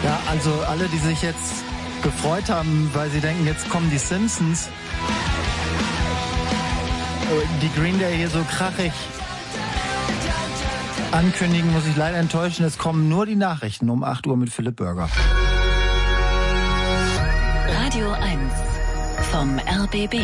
Ja, also alle, die sich jetzt gefreut haben, weil sie denken, jetzt kommen die Simpsons, die Green Day hier so krachig ankündigen, muss ich leider enttäuschen. Es kommen nur die Nachrichten um 8 Uhr mit Philipp Bürger. Radio 1 vom RBB.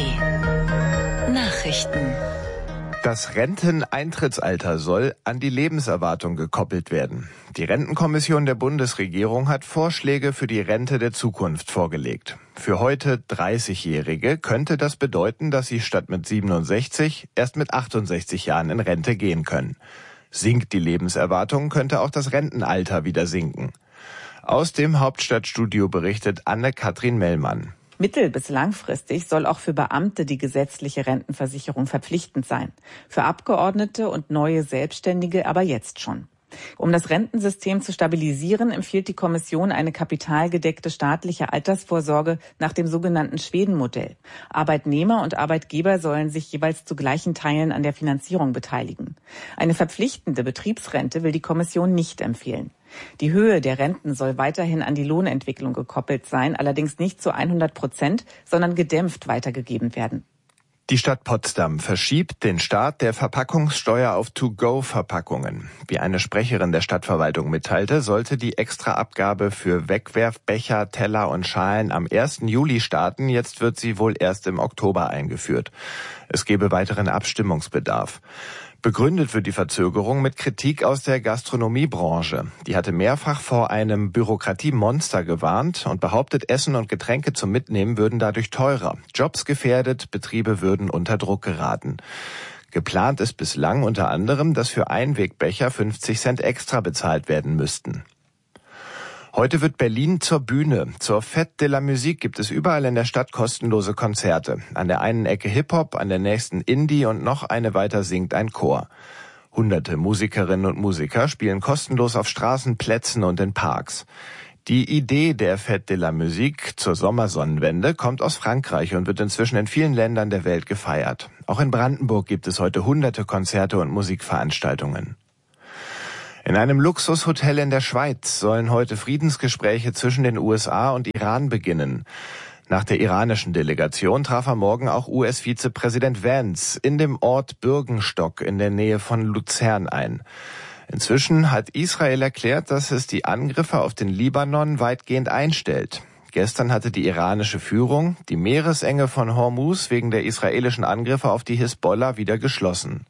Nachrichten. Das Renteneintrittsalter soll an die Lebenserwartung gekoppelt werden. Die Rentenkommission der Bundesregierung hat Vorschläge für die Rente der Zukunft vorgelegt. Für heute 30-Jährige könnte das bedeuten, dass sie statt mit 67 erst mit 68 Jahren in Rente gehen können. Sinkt die Lebenserwartung, könnte auch das Rentenalter wieder sinken. Aus dem Hauptstadtstudio berichtet Anne-Kathrin Mellmann. Mittel- bis langfristig soll auch für Beamte die gesetzliche Rentenversicherung verpflichtend sein. Für Abgeordnete und neue Selbstständige aber jetzt schon. Um das Rentensystem zu stabilisieren, empfiehlt die Kommission eine kapitalgedeckte staatliche Altersvorsorge nach dem sogenannten Schweden-Modell. Arbeitnehmer und Arbeitgeber sollen sich jeweils zu gleichen Teilen an der Finanzierung beteiligen. Eine verpflichtende Betriebsrente will die Kommission nicht empfehlen. Die Höhe der Renten soll weiterhin an die Lohnentwicklung gekoppelt sein, allerdings nicht zu 100%, sondern gedämpft weitergegeben werden. Die Stadt Potsdam verschiebt den Start der Verpackungssteuer auf To-Go-Verpackungen. Wie eine Sprecherin der Stadtverwaltung mitteilte, sollte die Extraabgabe für Wegwerfbecher, Teller und Schalen am 1. Juli starten. Jetzt wird sie wohl erst im Oktober eingeführt. Es gebe weiteren Abstimmungsbedarf. Begründet wird die Verzögerung mit Kritik aus der Gastronomiebranche. Die hatte mehrfach vor einem Bürokratiemonster gewarnt und behauptet, Essen und Getränke zum Mitnehmen würden dadurch teurer. Jobs gefährdet, Betriebe würden unter Druck geraten. Geplant ist bislang unter anderem, dass für Einwegbecher 50 Cent extra bezahlt werden müssten. Heute wird Berlin zur Bühne. Zur Fête de la Musique gibt es überall in der Stadt kostenlose Konzerte. An der einen Ecke Hip-Hop, an der nächsten Indie und noch eine weiter singt ein Chor. Hunderte Musikerinnen und Musiker spielen kostenlos auf Straßen, Plätzen und in Parks. Die Idee der Fête de la Musique zur Sommersonnenwende kommt aus Frankreich und wird inzwischen in vielen Ländern der Welt gefeiert. Auch in Brandenburg gibt es heute hunderte Konzerte und Musikveranstaltungen. In einem Luxushotel in der Schweiz sollen heute Friedensgespräche zwischen den USA und Iran beginnen. Nach der iranischen Delegation traf am Morgen auch US-Vizepräsident Vance in dem Ort Bürgenstock in der Nähe von Luzern ein. Inzwischen hat Israel erklärt, dass es die Angriffe auf den Libanon weitgehend einstellt. Gestern hatte die iranische Führung die Meeresenge von Hormuz wegen der israelischen Angriffe auf die Hisbollah wieder geschlossen.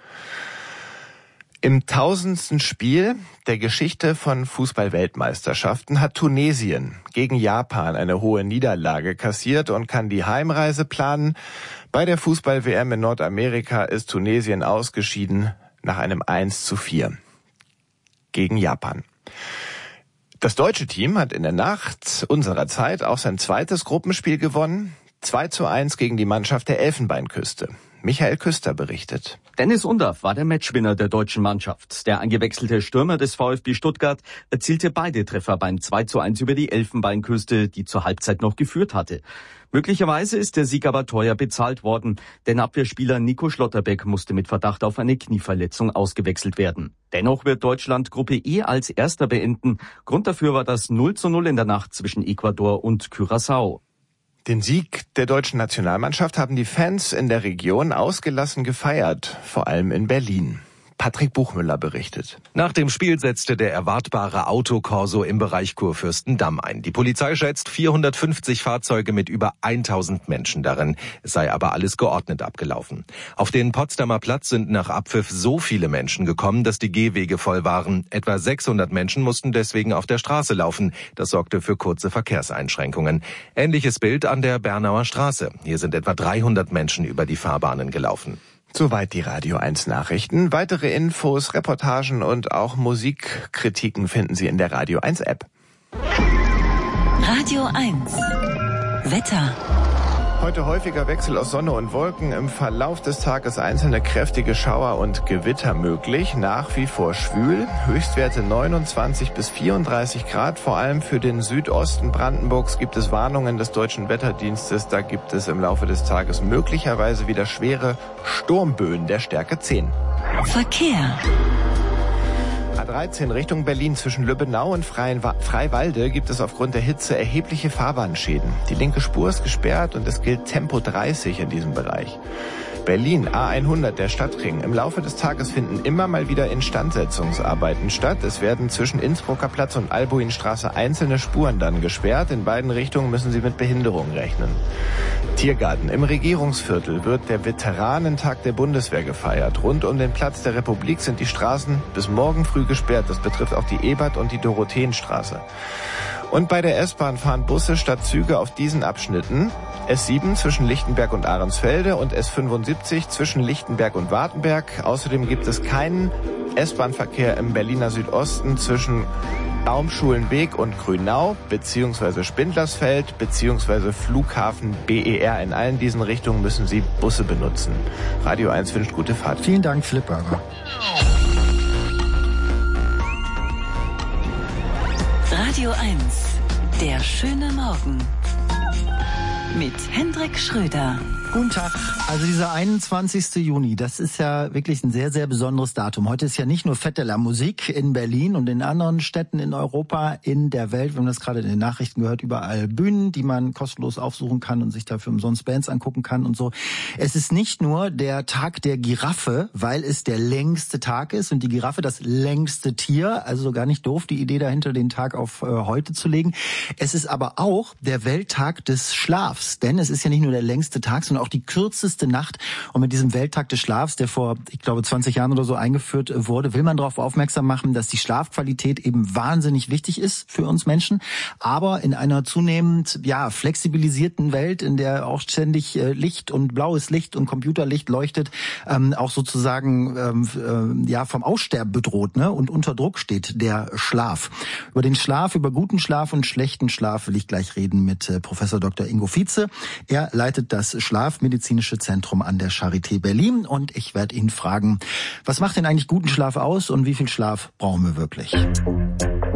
Im 1000. Spiel der Geschichte von Fußball-Weltmeisterschaften hat Tunesien gegen Japan eine hohe Niederlage kassiert und kann die Heimreise planen. Bei der Fußball-WM in Nordamerika ist Tunesien ausgeschieden nach einem 1:4 gegen Japan. Das deutsche Team hat in der Nacht unserer Zeit auch sein zweites Gruppenspiel gewonnen. 2:1 gegen die Mannschaft der Elfenbeinküste. Michael Küster berichtet. Dennis Undaff war der Matchwinner der deutschen Mannschaft. Der eingewechselte Stürmer des VfB Stuttgart erzielte beide Treffer beim 2:1 über die Elfenbeinküste, die zur Halbzeit noch geführt hatte. Möglicherweise ist der Sieg aber teuer bezahlt worden, denn Abwehrspieler Nico Schlotterbeck musste mit Verdacht auf eine Knieverletzung ausgewechselt werden. Dennoch wird Deutschland Gruppe E als Erster beenden. Grund dafür war das 0:0 in der Nacht zwischen Ecuador und Curaçao. Den Sieg der deutschen Nationalmannschaft haben die Fans in der Region ausgelassen gefeiert, vor allem in Berlin. Patrick Buchmüller berichtet. Nach dem Spiel setzte der erwartbare Autokorso im Bereich Kurfürstendamm ein. Die Polizei schätzt 450 Fahrzeuge mit über 1000 Menschen darin. Es sei aber alles geordnet abgelaufen. Auf den Potsdamer Platz sind nach Abpfiff so viele Menschen gekommen, dass die Gehwege voll waren. Etwa 600 Menschen mussten deswegen auf der Straße laufen. Das sorgte für kurze Verkehrseinschränkungen. Ähnliches Bild an der Bernauer Straße. Hier sind etwa 300 Menschen über die Fahrbahnen gelaufen. Soweit die Radio 1 Nachrichten. Weitere Infos, Reportagen und auch Musikkritiken finden Sie in der Radio 1 App. Radio 1 Wetter. Heute häufiger Wechsel aus Sonne und Wolken. Im Verlauf des Tages einzelne kräftige Schauer und Gewitter möglich. Nach wie vor schwül. Höchstwerte 29 bis 34 Grad. Vor allem für den Südosten Brandenburgs gibt es Warnungen des Deutschen Wetterdienstes. Da gibt es im Laufe des Tages möglicherweise wieder schwere Sturmböen der Stärke 10. Verkehr. A13 Richtung Berlin zwischen Lübbenau und Freiwalde gibt es aufgrund der Hitze erhebliche Fahrbahnschäden. Die linke Spur ist gesperrt und es gilt Tempo 30 in diesem Bereich. Berlin, A100, der Stadtring. Im Laufe des Tages finden immer mal wieder Instandsetzungsarbeiten statt. Es werden zwischen Innsbrucker Platz und Albuinstraße einzelne Spuren dann gesperrt. In beiden Richtungen müssen Sie mit Behinderungen rechnen. Tiergarten. Im Regierungsviertel wird der Veteranentag der Bundeswehr gefeiert. Rund um den Platz der Republik sind die Straßen bis morgen früh gesperrt. Das betrifft auch die Ebert- und die Dorotheenstraße. Und bei der S-Bahn fahren Busse statt Züge auf diesen Abschnitten: S7 zwischen Lichtenberg und Ahrensfelde und S75 zwischen Lichtenberg und Wartenberg. Außerdem gibt es keinen S-Bahn-Verkehr im Berliner Südosten zwischen Baumschulenweg und Grünau bzw. Spindlersfeld bzw. Flughafen BER. In allen diesen Richtungen müssen Sie Busse benutzen. Radio 1 wünscht gute Fahrt. Vielen Dank, Flipburger. Radio 1, der schöne Morgen. Mit Hendrik Schröder. Guten Tag. Also dieser 21. Juni, das ist ja wirklich ein sehr, sehr besonderes Datum. Heute ist ja nicht nur Fête de la Musique in Berlin und in anderen Städten in Europa, in der Welt. Wir haben das gerade in den Nachrichten gehört, überall Bühnen, die man kostenlos aufsuchen kann und sich dafür umsonst Bands angucken kann und so. Es ist nicht nur der Tag der Giraffe, weil es der längste Tag ist und die Giraffe das längste Tier. Also gar nicht doof, die Idee dahinter, den Tag auf heute zu legen. Es ist aber auch der Welttag des Schlafs, denn es ist ja nicht nur der längste Tag, sondern auch die kürzeste Nacht. Und mit diesem Welttag des Schlafs, der vor, ich glaube, 20 Jahren oder so eingeführt wurde, will man darauf aufmerksam machen, dass die Schlafqualität eben wahnsinnig wichtig ist für uns Menschen. Aber in einer zunehmend, flexibilisierten Welt, in der auch ständig Licht und blaues Licht und Computerlicht leuchtet, auch sozusagen, vom Aussterben bedroht, ne? Und unter Druck steht der Schlaf. Über den Schlaf, über guten Schlaf und schlechten Schlaf will ich gleich reden mit Professor Dr. Ingo Vietze. Er leitet das Schlafmedizinische Zentrum an der Charité Berlin und ich werde ihn fragen, was macht denn eigentlich guten Schlaf aus und wie viel Schlaf brauchen wir wirklich?